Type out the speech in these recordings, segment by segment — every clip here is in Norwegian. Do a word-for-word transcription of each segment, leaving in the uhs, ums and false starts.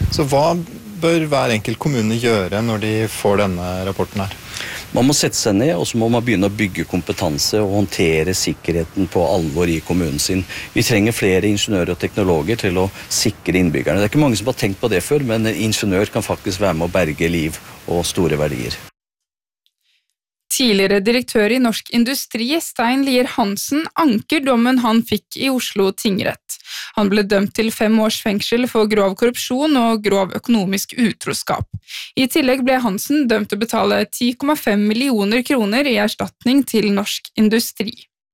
Så hva bør hver enkelt kommune gjøre når de får denne rapporten her? Man må sette seg ned, og så må man begynne å bygge kompetanse og håndtere sikkerheten på alvor i kommunen sin. Vi trenger flere ingeniører og teknologer til å sikre innbyggerne. Det er ikke mange som har tenkt på det før, men en ingeniør kan faktisk være med å berge liv og store verdier. Tidligere direktør i Norsk Industri, Stein Lier Hansen, anker dommen han fikk i Oslo tingrett. Han ble dømt til fem års fengsel for grov korrupsjon og grov økonomisk utroskap. I tillegg ble Hansen dømt til å betale ti komma fem millioner kroner i erstatning til Norsk Industri.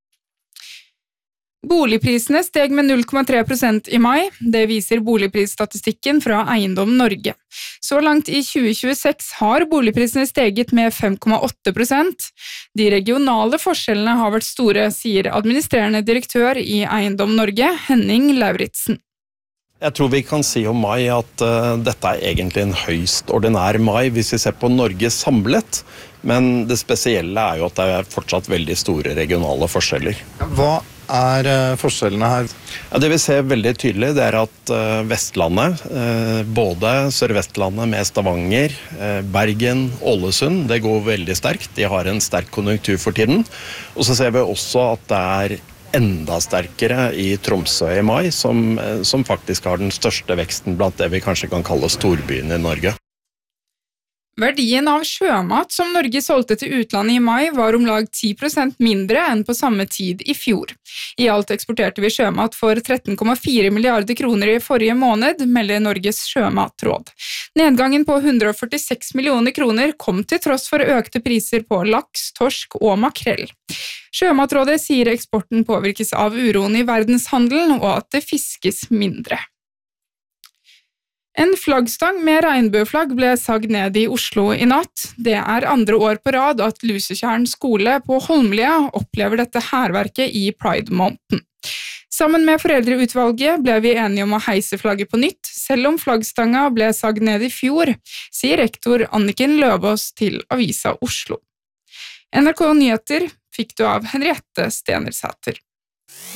Boligprisene steg med null komma tre prosent i mai. Det viser boligprisstatistikken fra Eiendom Norge. Så langt i tjue tjueseks har boligprisene steget med fem komma åtte prosent. De regionale forskjellene har vært store, sier administrerende direktør i Eiendom Norge, Henning Lauritsen. Jeg tror vi kan si om mai at uh, dette er egentlig en høyst ordinær mai hvis vi ser på Norge samlet, men det spesielle er jo at det er fortsatt veldig store regionale forskjeller. Hva er uh, forskjellene her? Ja, det vi ser veldig tydelig det er at uh, Vestlandet, uh, både Sør-Vestlandet med Stavanger, uh, Bergen, Ålesund, det går veldig sterkt. De har en sterk konjunktur for tiden. Og så ser vi også at det er enda sterkere i Tromsø i mai, som, som faktisk har den største veksten blant det vi kanskje kan kalle storbyen i Norge. Verdien av sjømat som Norge solgte til utlandet i mai var om lag ti prosent mindre enn på samme tid i fjor. I alt eksporterte vi sjømat for tretten komma fire milliarder kroner i forrige måned, melder Norges sjømatråd. Nedgangen på hundre og førtiseks millioner kroner kom til tross for økte priser på laks, torsk og makrell. Sjømatrådet sier eksporten påvirkes av uroen i verdenshandelen og at det fiskes mindre. En flaggstang med regnbueflagg ble sagd ned i Oslo i natt. Det er andre år på rad at Lusekjern skole på Holmlia opplever dette hærverket i Pride Mountain. Sammen med foreldreutvalget ble vi enige om å heise flagget på nytt, selv om flaggstanga ble sagd ned i fjor, sier rektor Anniken Løvås til Avisa Oslo. N R K Nyheter fikk du av Henriette Stenersæter.